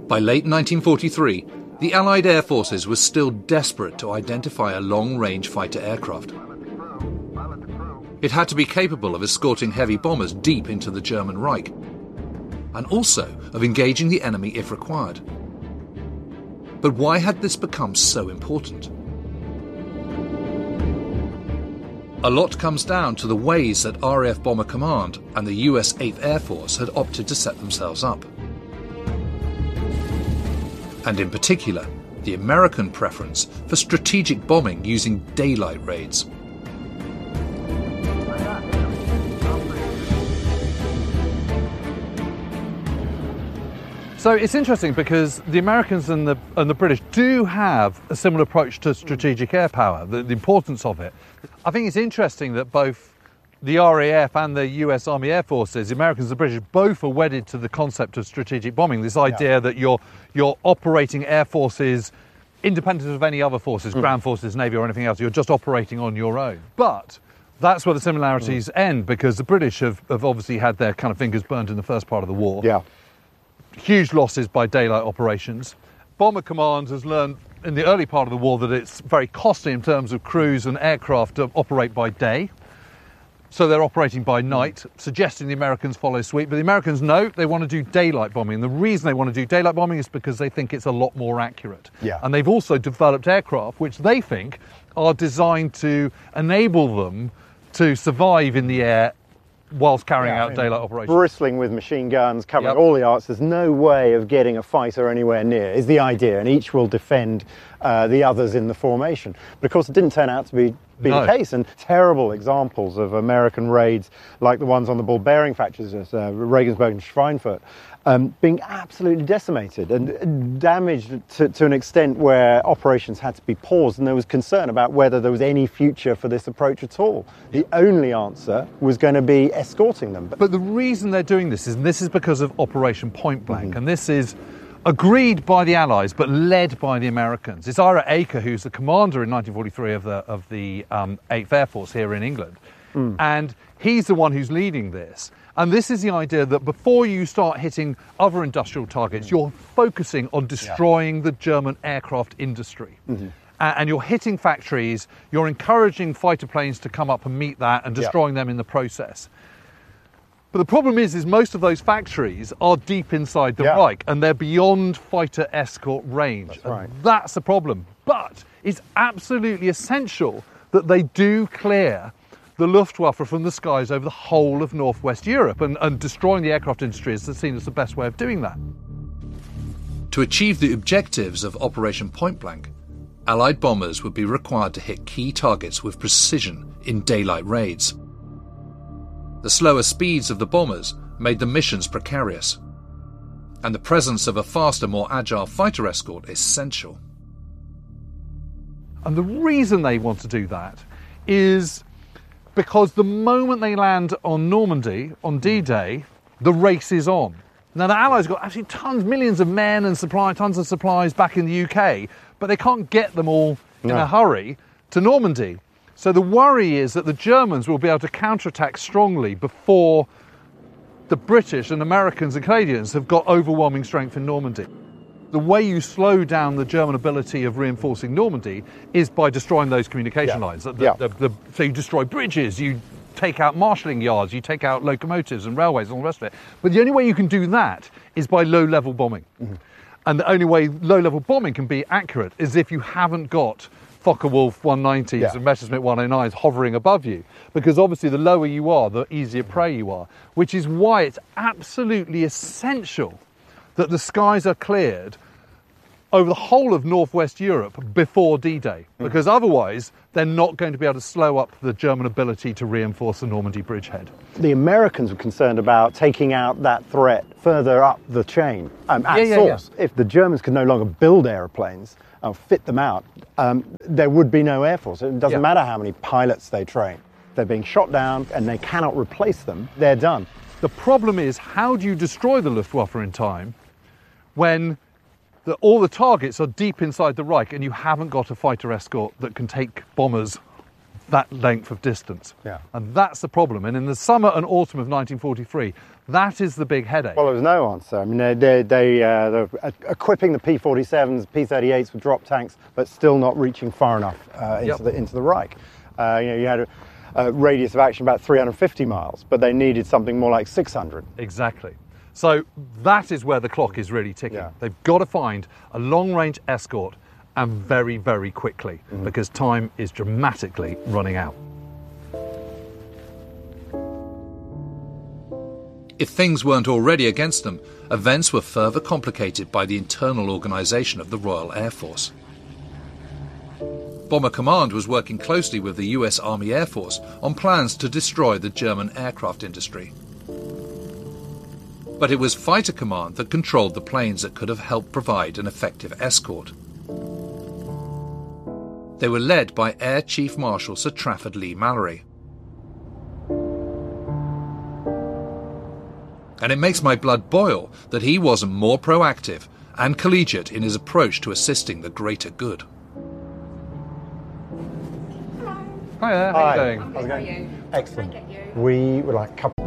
By late 1943, the Allied air forces were still desperate to identify a long-range fighter aircraft. It had to be capable of escorting heavy bombers deep into the German Reich, and also of engaging the enemy if required. But why had this become so important? A lot comes down to the ways that RAF Bomber Command and the US 8th Air Force had opted to set themselves up. And in particular, the American preference for strategic bombing using daylight raids. So it's interesting because the Americans and the British do have a similar approach to strategic air power, the importance of it. I think it's interesting that both the RAF and the US Army Air Forces, the Americans and the British, both are wedded to the concept of strategic bombing, this idea that you're operating air forces independent of any other forces, ground forces, Navy or anything else. You're just operating on your own. But that's where the similarities end, because the British have obviously had their kind of fingers burnt in the first part of the war. Yeah. Huge losses by daylight operations. Bomber Command has learned in the early part of the war that it's very costly in terms of crews and aircraft to operate by day. So they're operating by night, suggesting the Americans follow suit. But the Americans know they want to do daylight bombing. And the reason they want to do daylight bombing is because they think it's a lot more accurate. Yeah. And they've also developed aircraft which they think are designed to enable them to survive in the air whilst carrying out daylight operations. Bristling with machine guns, covering all the arts. There's no way of getting a fighter anywhere near, is the idea, and each will defend the others in the formation. But of course it didn't turn out to be the case, and terrible examples of American raids like the ones on the ball bearing factories at Regensburg and Schweinfurt being absolutely decimated and damaged to an extent where operations had to be paused, and there was concern about whether there was any future for this approach at all. The only answer was going to be escorting them. But the reason they're doing this is because of Operation Point Blank, and this is agreed by the Allies but led by the Americans. It's Ira Aker who's the commander in 1943 of the 8th Air Force here in England, and he's the one who's leading this. And this is the idea that before you start hitting other industrial targets, you're focusing on destroying the German aircraft industry. And you're hitting factories, you're encouraging fighter planes to come up and meet that and destroying them in the process. But the problem is most of those factories are deep inside the Reich, and they're beyond fighter escort range. That's right. That's the problem. But it's absolutely essential that they do clear the Luftwaffe from the skies over the whole of northwest Europe, and destroying the aircraft industry is seen as the best way of doing that. To achieve the objectives of Operation Point Blank, Allied bombers would be required to hit key targets with precision in daylight raids. The slower speeds of the bombers made the missions precarious, and the presence of a faster, more agile fighter escort essential. And the reason they want to do that is because the moment they land on Normandy, on D-Day, the race is on. Now, the Allies got actually millions of men and tons of supplies back in the UK, but they can't get them all in a hurry to Normandy. So the worry is that the Germans will be able to counterattack strongly before the British and Americans and Canadians have got overwhelming strength in Normandy. The way you slow down the German ability of reinforcing Normandy is by destroying those communication lines. So you destroy bridges, you take out marshalling yards, you take out locomotives and railways and all the rest of it. But the only way you can do that is by low-level bombing. And the only way low-level bombing can be accurate is if you haven't got Focke-Wulf 190s and Messerschmitt 109s hovering above you, because obviously the lower you are, the easier prey you are, which is why it's absolutely essential that the skies are cleared over the whole of northwest Europe before D-Day, because otherwise they're not going to be able to slow up the German ability to reinforce the Normandy bridgehead. The Americans were concerned about taking out that threat further up the chain at source. If the Germans could no longer build aeroplanes and fit them out, there would be no air force. It doesn't matter how many pilots they train. They're being shot down and they cannot replace them. They're done. The problem is, how do you destroy the Luftwaffe in time when all the targets are deep inside the Reich and you haven't got a fighter escort that can take bombers that length of distance. Yeah. And that's the problem. And in the summer and autumn of 1943, that is the big headache. Well, there was no answer. I mean, they're equipping the P-47s, P-38s with drop tanks, but still not reaching far enough into the Reich. You had a radius of action about 350 miles, but they needed something more like 600. Exactly. So that is where the clock is really ticking. Yeah. They've got to find a long-range escort, and very, very quickly, because time is dramatically running out. If things weren't already against them, events were further complicated by the internal organisation of the Royal Air Force. Bomber Command was working closely with the US Army Air Force on plans to destroy the German aircraft industry. But it was Fighter Command that controlled the planes that could have helped provide an effective escort. They were led by Air Chief Marshal Sir Trafford Leigh-Mallory. And it makes my blood boil that he wasn't more proactive and collegiate in his approach to assisting the greater good. Hi there, how are you doing? How's it going? Excellent. We would like a couple.